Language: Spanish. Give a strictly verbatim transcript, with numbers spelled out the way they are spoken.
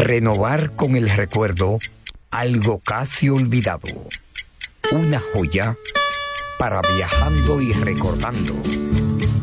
Renovar con el recuerdo algo casi olvidado. Una joya para viajando y recordando.